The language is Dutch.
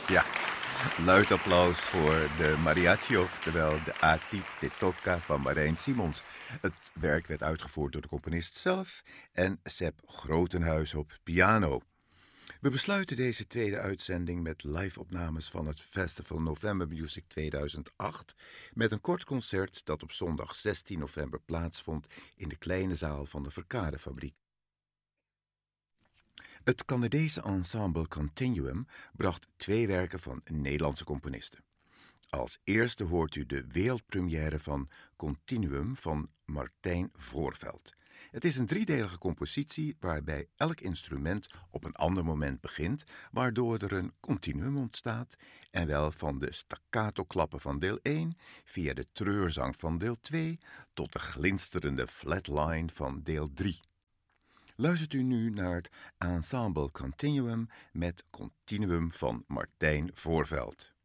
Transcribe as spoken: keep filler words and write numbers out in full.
Ja, luid applaus voor de mariachi, oftewel de A Ti Te Toca van Marijn Simons. Het werk werd uitgevoerd door de componist zelf en Sepp Grotenhuis op piano. We besluiten deze tweede uitzending met live-opnames van het Festival November Music tweeduizend acht... met een kort concert dat op zondag zestien november plaatsvond in de kleine zaal van de Verkadefabriek. Het Canadese ensemble Continuum bracht twee werken van Nederlandse componisten. Als eerste hoort u de wereldpremière van Continuum van Martijn Voorveld. Het is een driedelige compositie waarbij elk instrument op een ander moment begint, waardoor er een continuum ontstaat, en wel van de staccato-klappen van deel één, via de treurzang van deel twee, tot de glinsterende flatline van deel drie. Luistert u nu naar het ensemble Continuum met Continuum van Martijn Voorveld.